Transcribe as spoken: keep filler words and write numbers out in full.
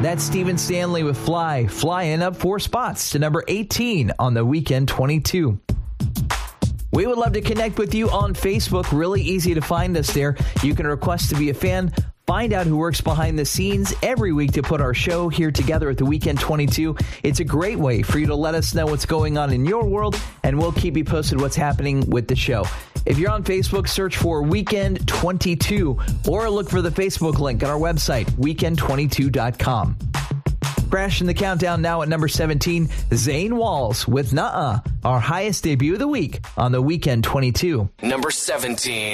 That's Stephen Stanley with Fly, flying up four spots to number eighteen on the Weekend twenty-two. We would love to connect with you on Facebook. Really easy to find us there. You can request to be a fan. Find out who works behind the scenes every week to put our show here together at the Weekend twenty-two. It's a great way for you to let us know what's going on in your world, and we'll keep you posted what's happening with the show. If you're on Facebook, search for Weekend twenty-two or look for the Facebook link on our website, weekend twenty-two dot com. Crashing the countdown now at number seventeen, Zane Walls with Nuh-Uh, our highest debut of the week on the Weekend twenty-two. Number seventeen.